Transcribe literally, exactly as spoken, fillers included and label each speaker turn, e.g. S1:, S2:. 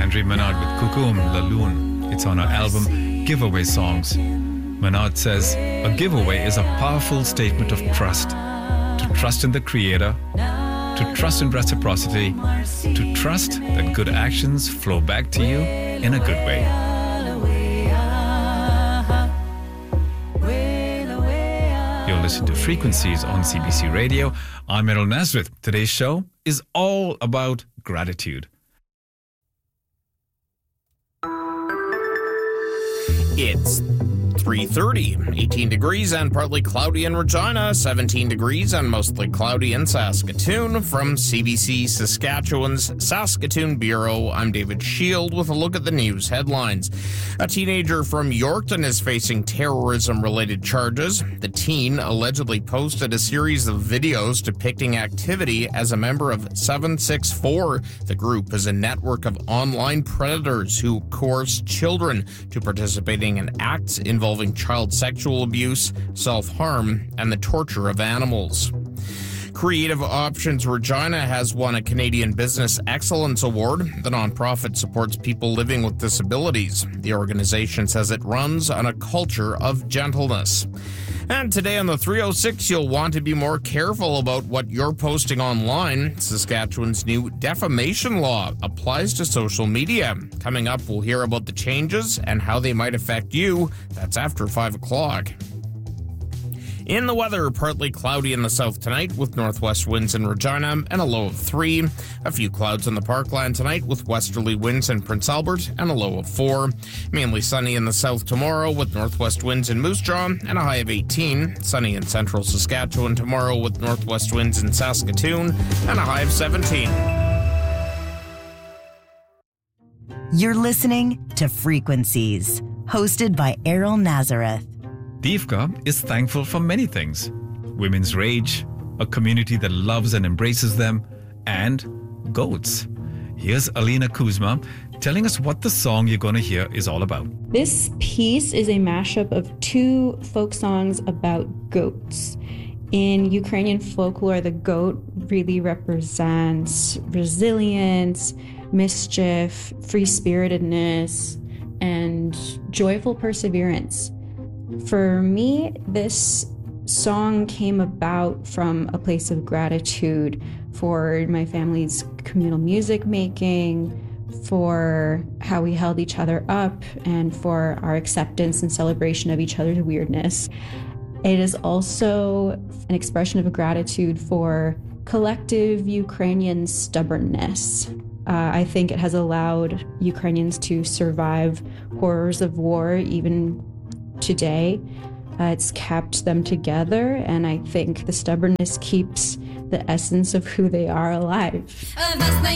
S1: Andre Menard with Kukum Laloon. It's on our album Giveaway Songs. Menard says, a giveaway is a powerful statement of trust. To trust in the Creator, to trust in reciprocity, to trust that good actions flow back to you in a good way. You're listening to Frequencies on C B C Radio. I'm Errol Nazareth. Today's show is all about gratitude.
S2: It's three thirty, eighteen degrees and partly cloudy in Regina, seventeen degrees and mostly cloudy in Saskatoon. From C B C Saskatchewan's Saskatoon Bureau, I'm David Shield with a look at the news headlines. A teenager from Yorkton is facing terrorism-related charges. The teen allegedly posted a series of videos depicting activity as a member of seven six four. The group is a network of online predators who coerce children to participating in acts involving child sexual abuse, self-harm, and the torture of animals. Creative Options Regina has won a Canadian Business Excellence Award. The nonprofit supports people living with disabilities. The organization says it runs on a culture of gentleness. And today on the three oh six, you'll want to be more careful about what you're posting online. Saskatchewan's new defamation law applies to social media. Coming up, we'll hear about the changes and how they might affect you. That's after five o'clock. In the weather, partly cloudy in the south tonight with northwest winds in Regina and a low of three. A few clouds in the Parkland tonight with westerly winds in Prince Albert and a low of four. Mainly sunny in the south tomorrow with northwest winds in Moose Jaw and a high of eighteen. Sunny in central Saskatchewan tomorrow with northwest winds in Saskatoon and a high of seventeen.
S3: You're listening to Frequencies, hosted by Errol Nazareth.
S1: Divka is thankful for many things. Women's Rage, a community that loves and embraces them, and goats. Here's Alina Kuzma telling us what the song you're going to hear is all about.
S4: This piece is a mashup of two folk songs about goats. In Ukrainian folklore, the goat really represents resilience, mischief, free-spiritedness, and joyful perseverance. For me, this song came about from a place of gratitude for my family's communal music making, for how we held each other up, and for our acceptance and celebration of each other's weirdness. It is also an expression of gratitude for collective Ukrainian stubbornness. Uh, I think it has allowed Ukrainians to survive horrors of war even today. Uh, it's kept them together, and I think the stubbornness keeps the essence of who they are alive.